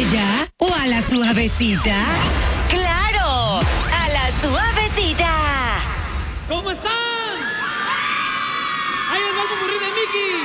playa o a la suavecita? ¡Claro! ¡A la suavecita! ¿Cómo están? Ahí les va el popurrí de Mickey.